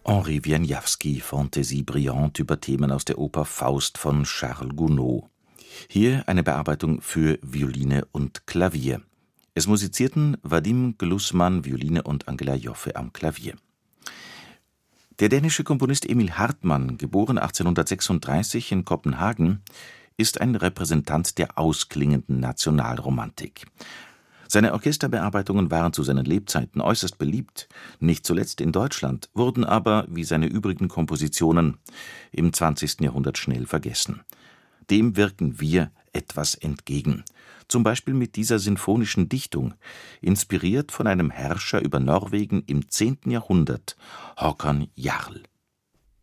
Henri Wieniawski, Fantaisie brillante über Themen aus der Oper Faust von Charles Gounod. Hier eine Bearbeitung für Violine und Klavier. Es musizierten Vadim Glussmann, Violine, und Angela Joffe am Klavier. Der dänische Komponist Emil Hartmann, geboren 1836 in Kopenhagen, ist ein Repräsentant der ausklingenden Nationalromantik. Seine Orchesterbearbeitungen waren zu seinen Lebzeiten äußerst beliebt, nicht zuletzt in Deutschland, wurden aber, wie seine übrigen Kompositionen, im 20. Jahrhundert schnell vergessen. Dem wirken wir etwas entgegen, zum Beispiel mit dieser sinfonischen Dichtung, inspiriert von einem Herrscher über Norwegen im 10. Jahrhundert, Håkon Jarl.